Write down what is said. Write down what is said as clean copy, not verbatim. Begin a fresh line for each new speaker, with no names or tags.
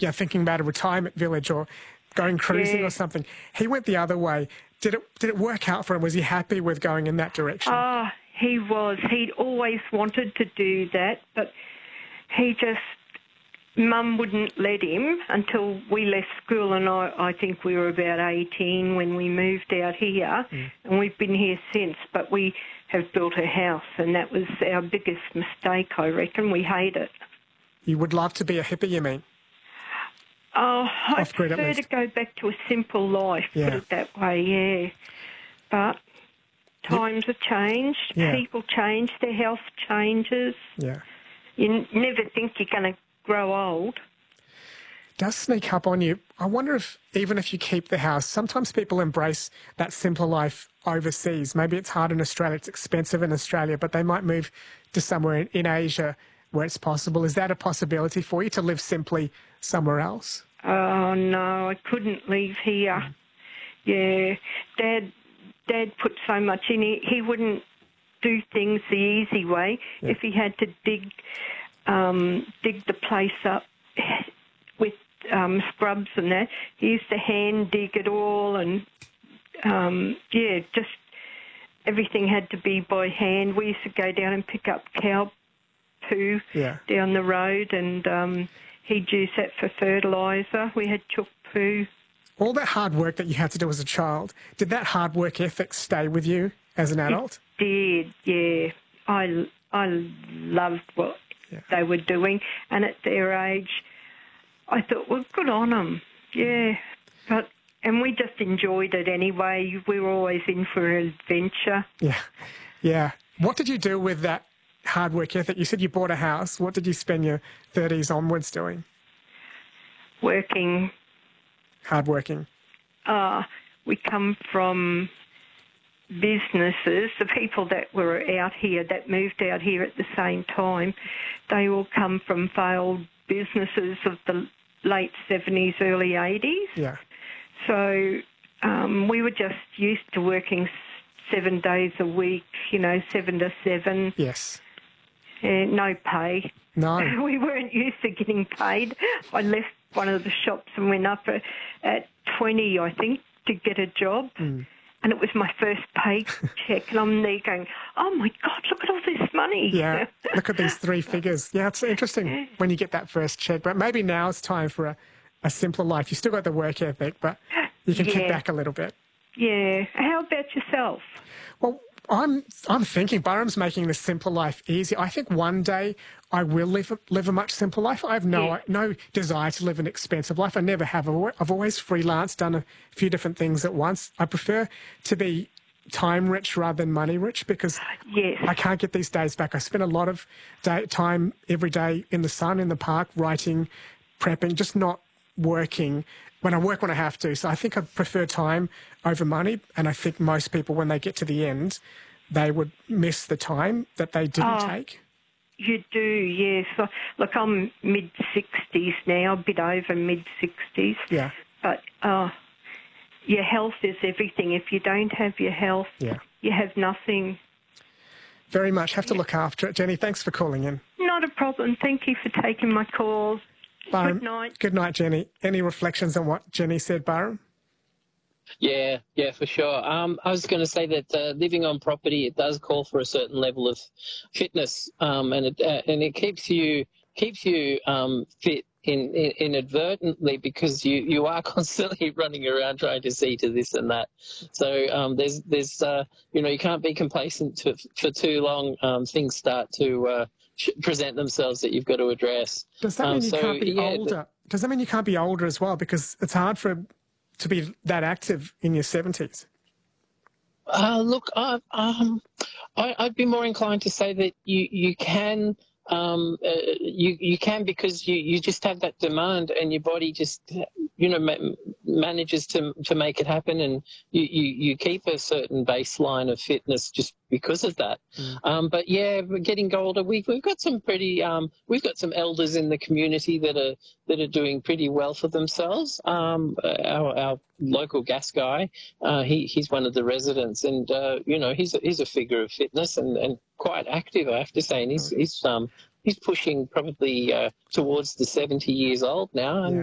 thinking about a retirement village or going cruising or something. He went the other way. Did it work out for him? Was he happy with going in that direction?
Oh, he was. He'd always wanted to do that, but he just... Mum wouldn't let him until we left school, and I think we were about 18 when we moved out here, and we've been here since, but we have built a house, and that was our biggest mistake, I reckon. We hate it.
You would love to be a hippie, you mean?
Oh, I
Off-grid,
prefer to go back to a simple life, put it that way, yeah. But times have changed, people change, their health changes.
Yeah.
You never think you're going to grow old.
Does sneak up on you. I wonder if, even if you keep the house, sometimes people embrace that simpler life overseas. Maybe it's hard in Australia, it's expensive in Australia, but they might move to somewhere in Asia where it's possible. Is that a possibility for you, to live simply somewhere else?
Oh, no, I couldn't leave here. Yeah, Dad put so much in. He wouldn't do things the easy way. If he had to dig the place up with scrubs and that, he used to hand dig it all, and just everything had to be by hand. We used to go down and pick up cow poo down the road, and he'd use that for fertiliser. We had chook poo. All
that hard work that you had to do as a child, did that hard work ethic stay with you as an adult?
It did, yeah. I loved what they were doing, and at their age, I thought, well, good on them, and we just enjoyed it anyway. We were always in for an adventure.
Yeah. What did you do with that hard work ethic? You said you bought a house. What did you spend your 30s onwards doing?
Working.
Hard working.
We come from businesses. The people that were out here, that moved out here at the same time, they all come from failed businesses of the late 70s, early 80s.
Yeah.
So we were just used to working 7 days a week, 7 to 7.
Yes.
No pay.
No.
We weren't used to getting paid. I left one of the shops and went up at 20, I think, to get a job. And it was my first paycheck, and I'm there going, oh, my God, look at all this money.
Yeah, look at these 3 figures. Yeah, it's interesting when you get that first check. But maybe now it's time for a simpler life. You still got the work ethic, but you can kick back a little bit. Yeah.
How about yourself?
Well, I'm thinking Burham's making the simpler life easy. I think one day I will live a much simpler life. I have no desire to live an expensive life. I never have. I've always freelanced, done a few different things at once. I prefer to be time rich rather than money rich, because I can't get these days back. I spend a lot of time every day in the sun, in the park, writing, prepping, just not working. When I work when I have to. So I think I prefer time over money, and I think most people, when they get to the end, they would miss the time that they didn't take.
You do, yes. Look, I'm mid-60s now, a bit over mid-60s.
Yeah.
But your health is everything. If you don't have your health, you have nothing.
Very much. Have to look after it. Jenny, thanks for calling in.
Not a problem. Thank you for taking my calls.
Burham,
good night.
Good night, Jenny. Any reflections on what Jenny said, Burham?
Yeah, for sure. I was going to say that living on property, it does call for a certain level of fitness, and it keeps you fit inadvertently, because you are constantly running around trying to see to this and that. So there's you can't be complacent for too long. Things start to present themselves that you've got to address.
Does that mean you can't be older? Does that mean you can't be older as well? Because it's hard to be that active in your 70s.
Look, I'd be more inclined to say that you can. You can, because you just have that demand, and your body just manages to make it happen, and you keep a certain baseline of fitness just because of that. But yeah, we're getting older. We've got some pretty we've got some elders in the community that are doing pretty well for themselves. Our local gas guy, he's one of the residents, and he's a figure of fitness and quite active, I have to say, and he's pushing probably towards the 70 years old now. And